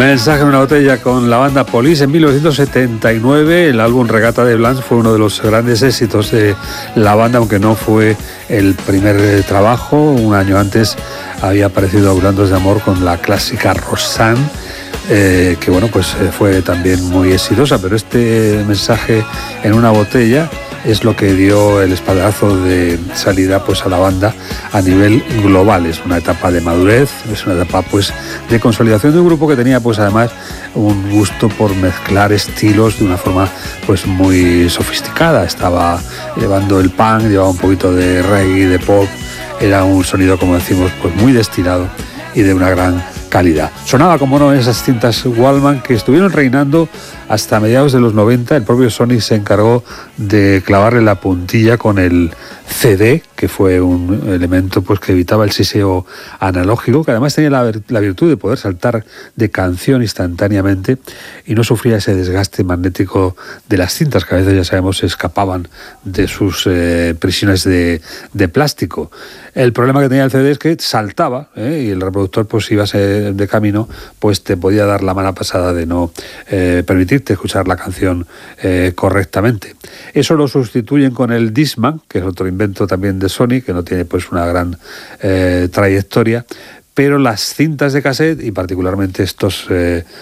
Mensaje en una botella con la banda Police en 1979. El álbum Regata de Blanche fue uno de los grandes éxitos de la banda, aunque no fue el primer trabajo. Un año antes había aparecido Aurandos de Amor con la clásica Rosanne, que bueno, pues fue también muy exitosa, pero este mensaje en una botella es lo que dio el espaldarazo de salida pues a la banda a nivel global. Es una etapa de madurez, es una etapa pues de consolidación de un grupo que tenía pues además un gusto por mezclar estilos de una forma pues muy sofisticada. Estaba llevando el punk, llevaba un poquito de reggae, de pop, era un sonido, como decimos, pues muy destilado y de una gran calidad. Sonaba, como no, en esas cintas Walkman que estuvieron reinando hasta mediados de los 90. El propio Sony se encargó de clavarle la puntilla con el CD, que fue un elemento pues que evitaba el siseo analógico, que además tenía la virtud de poder saltar de canción instantáneamente y no sufría ese desgaste magnético de las cintas, que a veces, ya sabemos, se escapaban de sus prisiones de plástico. El problema que tenía el CD es que saltaba, y el reproductor, pues si ibas de camino, pues te podía dar la mala pasada de no permitirte escuchar la canción correctamente. Eso lo sustituyen con el Discman, que es otro invento también de Sony, que no tiene pues una gran trayectoria, pero las cintas de cassette y particularmente estos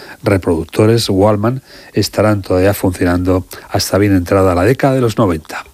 reproductores Walkman estarán todavía funcionando hasta bien entrada la década de los 90.